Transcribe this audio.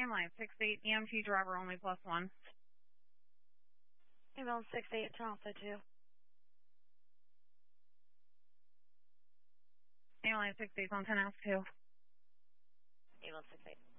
Line 68, EMT driver only +1. Ambulance 68 to Alpha 2. Line 68 on 10 F 2. Ambulance 68.